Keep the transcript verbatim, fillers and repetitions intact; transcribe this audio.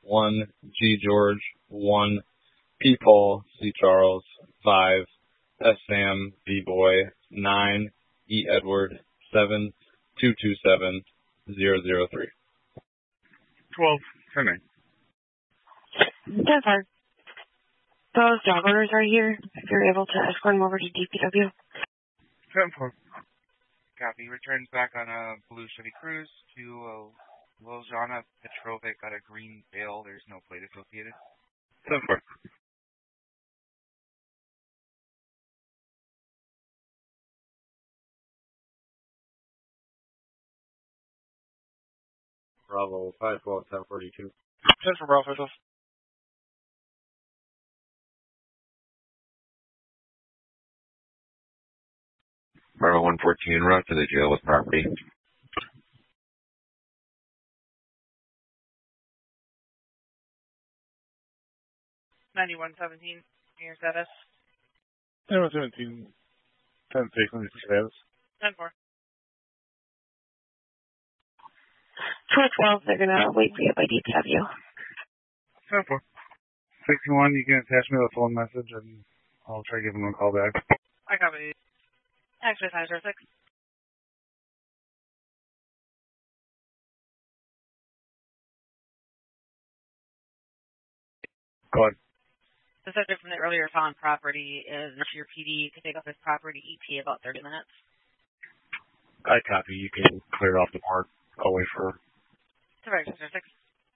one, G George, one, P Paul, C Charles, five, S Sam, B Boy, nine, E Edward, seven, two two seven, zero zero three. twelve, ten nine. ten four. Those dog owners are here. If you're able to escort them over to D P W. ten four. Copy. Returns back on a blue Chevy Cruze to uh, Lozana Petrovic on a green Veil. There's no plate associated. ten four. Bravo, five twelve, ten forty-two. ten for Bravo, five twelve. Bravo one fourteen, route to the jail with property. ninety-one seventeen, your status. ninety-one seventeen, ten six, status. ten four. two twelve, they're going to wait for you by D P W. ten four. sixty-one, you can attach me with a phone message and I'll try to give them a call back. I copy. Actually, five zero six. Go ahead. The subject from the earlier found property is if your P D could take up his property E T about thirty minutes. I copy. You can clear off the board. I'll wait for her. Correct, six.